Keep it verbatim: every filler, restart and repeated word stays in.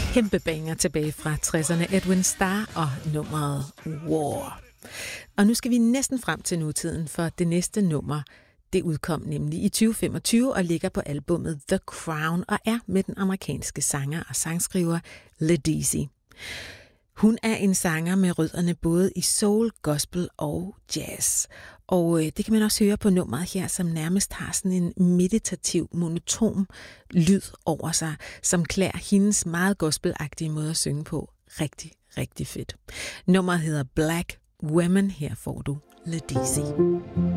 kæmpe banger tilbage fra tresserne. Edwin Starr og nummeret War. Og nu skal vi næsten frem til nutiden, for det næste nummer, det udkom nemlig i tyve femogtyve og ligger på albummet The Crown og er med den amerikanske sanger og sangskriver Ledisi. Hun er en sanger med rødderne både i soul, gospel og jazz. Og det kan man også høre på nummeret her, som nærmest har sådan en meditativ, monoton lyd over sig, som klæder hendes meget gospelagtige måde at synge på rigtig, rigtig fedt. Nummeret hedder Black Women. Her får du Ledisi.